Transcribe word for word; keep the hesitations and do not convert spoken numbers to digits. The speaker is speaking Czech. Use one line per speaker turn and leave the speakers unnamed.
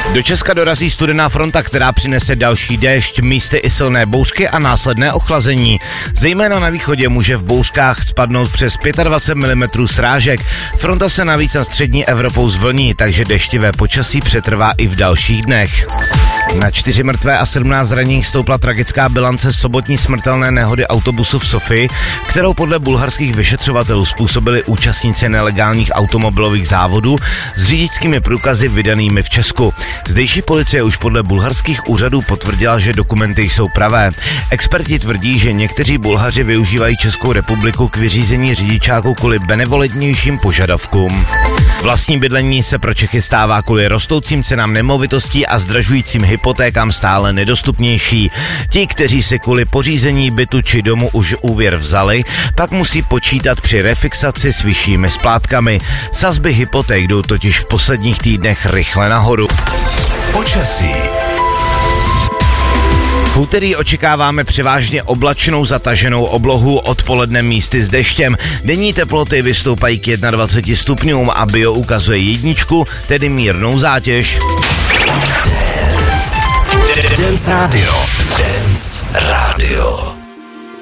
Do Česka dorazí studená fronta, která přinese další déšť, místy i silné bouřky a následné ochlazení. Zejména na východě může v bouřkách spadnout přes dvacet pět milimetrů srážek. Fronta se navíc na střední Evropou zvlní, takže deštivé počasí přetrvá i v dalších dnech. Na čtyři mrtvé a sedmnáct zraněných stoupla tragická bilance sobotní smrtelné nehody autobusu v Sofii, kterou podle bulharských vyšetřovatelů způsobili účastníci nelegálních automobilových závodů s řidičskými průkazy vydanými v Česku. Zdejší policie už podle bulharských úřadů potvrdila, že dokumenty jsou pravé. Experti tvrdí, že někteří Bulhaři využívají Českou republiku k vyřízení řidičáků kvůli benevolentnějším požadavkům. Vlastní bydlení se pro Čechy stává kvůli rostoucím cenám nemovitostí a zdražujícím hypotékám stále nedostupnější. Ti, kteří si kvůli pořízení bytu či domu už úvěr vzali, pak musí počítat při refixaci s vyššími splátkami. Sazby hypoték jdou totiž v posledních týdnech rychle nahoru.
Počasí.
V úterý očekáváme převážně oblačnou zataženou oblohu, odpoledne místy s deštěm. Denní teploty vystoupají k dvaceti jednomu stupňům a bio ukazuje jedničku, tedy mírnou zátěž.
Dance Radio. Dance Radio.